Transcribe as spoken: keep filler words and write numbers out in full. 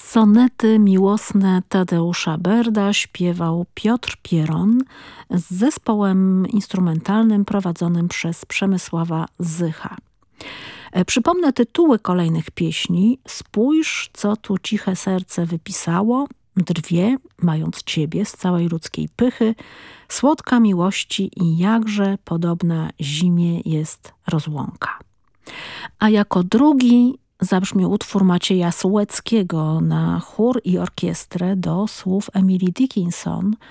Sonety miłosne Tadeusza Berda śpiewał Piotr Pieron z zespołem instrumentalnym prowadzonym przez Przemysława Zycha. E, Przypomnę tytuły kolejnych pieśni. Spójrz, co tu ciche serce wypisało, drwie, mając ciebie z całej ludzkiej pychy, słodka miłości i jakże podobna zimie jest rozłąka. A jako drugi zabrzmiał utwór Macieja Sułeckiego na chór i orkiestrę do słów Emily Dickinson